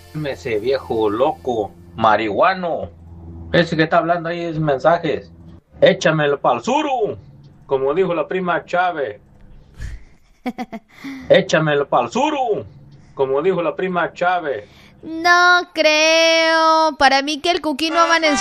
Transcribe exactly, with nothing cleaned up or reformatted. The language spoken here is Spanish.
Ese viejo loco, marihuano. Ese que está hablando ahí es mensajes. Échamelo pa'l suru, como dijo la prima Chávez. Échamelo pa'l suru, como dijo la prima Chávez. No creo. Para mí que el Cookie no amaneció